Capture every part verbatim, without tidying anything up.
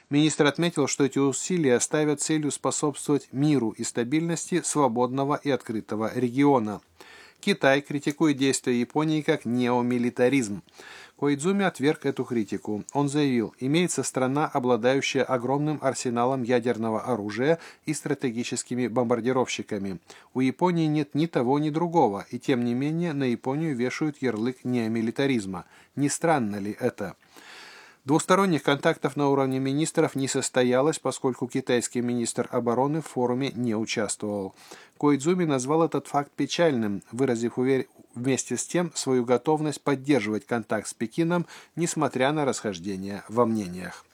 Министр отметил, что эти усилия ставят целью способствовать миру и стабильности свободного и открытого региона. Китай критикует действия Японии как неомилитаризм. Коидзуми отверг эту критику. Он заявил, имеется страна, обладающая огромным арсеналом ядерного оружия и стратегическими бомбардировщиками. У Японии нет ни того, ни другого, и тем не менее на Японию вешают ярлык неомилитаризма. Не странно ли это? Двусторонних контактов на уровне министров не состоялось, поскольку китайский министр обороны в форуме не участвовал. Коидзуми назвал этот факт печальным, выразив увер... вместе с тем свою готовность поддерживать контакт с Пекином, несмотря на расхождения во мнениях.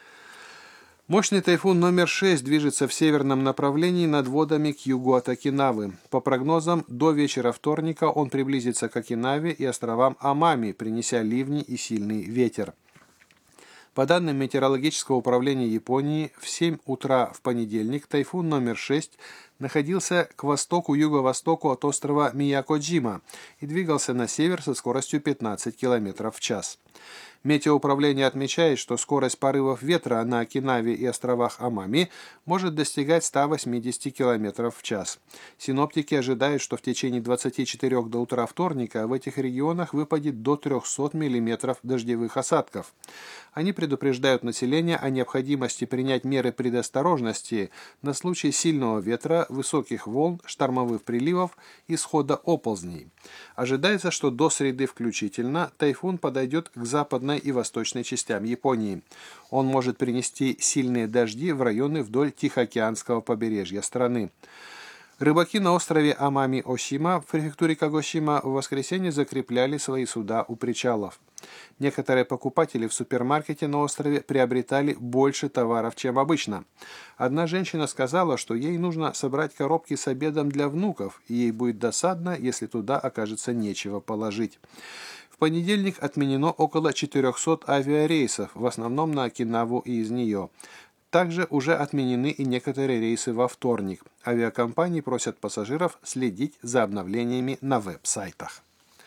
Мощный тайфун номер шесть движется в северном направлении над водами к югу от Окинавы. По прогнозам, до вечера вторника он приблизится к Окинаве и островам Амами, принеся ливни и сильный ветер. По данным Метеорологического управления Японии, в семь утра в понедельник тайфун номер шесть находился к востоку-юго-востоку от острова Миякоджима и двигался на север со скоростью пятнадцать километров в час. Метеоуправление отмечает, что скорость порывов ветра на Окинаве и островах Амами может достигать ста восьмидесяти километров в час. Синоптики ожидают, что в течение двадцати четырёх до утра вторника в этих регионах выпадет до трёхсот миллиметров дождевых осадков. Они предупреждают население о необходимости принять меры предосторожности на случай сильного ветра, высоких волн, штормовых приливов и схода оползней. Ожидается, что до среды включительно тайфун подойдет к западной и восточной частям Японии. Он может принести сильные дожди в районы вдоль Тихоокеанского побережья страны. Рыбаки на острове Амами-Осима в префектуре Кагосима в воскресенье закрепляли свои суда у причалов. Некоторые покупатели в супермаркете на острове приобретали больше товаров, чем обычно. Одна женщина сказала, что ей нужно собрать коробки с обедом для внуков, и ей будет досадно, если туда окажется нечего положить. В понедельник отменено около четырёхсот авиарейсов, в основном на Окинаву и из нее. Также уже отменены и некоторые рейсы во вторник. Авиакомпании просят пассажиров следить за обновлениями на веб-сайтах.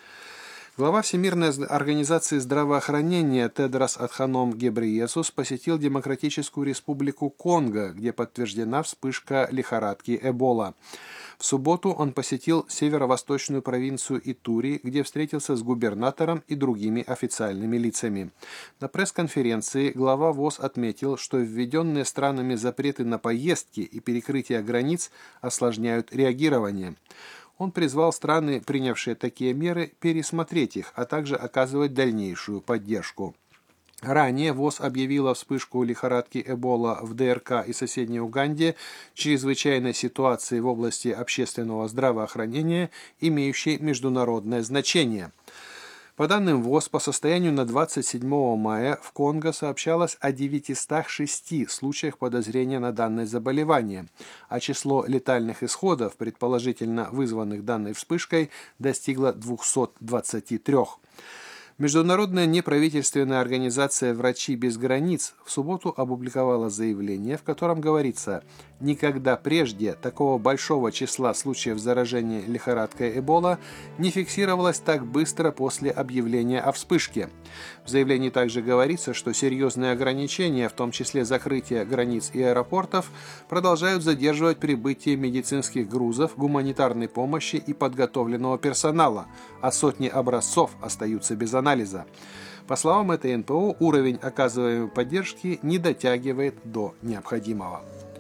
Глава Всемирной организации здравоохранения Тедрос Адханом Гебрейесус посетил Демократическую республику Конго, где подтверждена вспышка лихорадки Эбола. В субботу он посетил северо-восточную провинцию Итури, где встретился с губернатором и другими официальными лицами. На пресс-конференции глава ВОЗ отметил, что введенные странами запреты на поездки и перекрытие границ осложняют реагирование. Он призвал страны, принявшие такие меры, пересмотреть их, а также оказывать дальнейшую поддержку. Ранее ВОЗ объявила вспышку лихорадки Эбола в ДРК и соседней Уганде чрезвычайной ситуацией в области общественного здравоохранения, имеющей международное значение. По данным ВОЗ, по состоянию на двадцать седьмое мая в Конго сообщалось о девятистах шести случаях подозрения на данное заболевание, а число летальных исходов, предположительно вызванных данной вспышкой, достигло двухсот двадцати трёх. Международная неправительственная организация «Врачи без границ» в субботу опубликовала заявление, в котором говорится: «Никогда прежде такого большого числа случаев заражения лихорадкой Эбола не фиксировалось так быстро после объявления о вспышке». В заявлении также говорится, что серьезные ограничения, в том числе закрытие границ и аэропортов, продолжают задерживать прибытие медицинских грузов, гуманитарной помощи и подготовленного персонала, а сотни образцов остаются без анализа. По словам этой эн пэ о, уровень оказываемой поддержки не дотягивает до необходимого.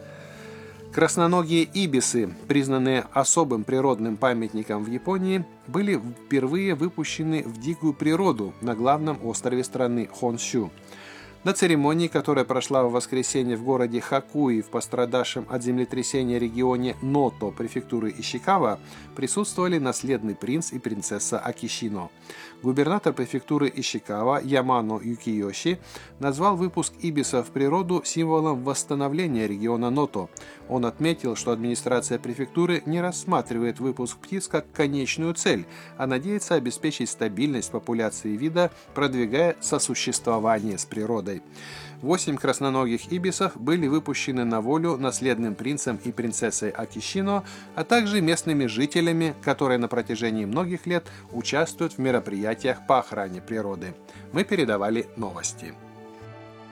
Красноногие ибисы, признанные особым природным памятником в Японии, были впервые выпущены в дикую природу на главном острове страны Хонсю. На церемонии, которая прошла в воскресенье в городе Хакуи в пострадавшем от землетрясения регионе Ното префектуры Ишикава, присутствовали наследный принц и принцесса Акишино. Губернатор префектуры Ишикава Ямано Юкиёши назвал выпуск ибисов в природу символом восстановления региона Ното. Он отметил, что администрация префектуры не рассматривает выпуск птиц как конечную цель, а надеется обеспечить стабильность популяции вида, продвигая сосуществование с природой. Восемь красноногих ибисов были выпущены на волю наследным принцем и принцессой Акишино, а также местными жителями, которые на протяжении многих лет участвуют в мероприятиях по охране природы. Мы передавали новости.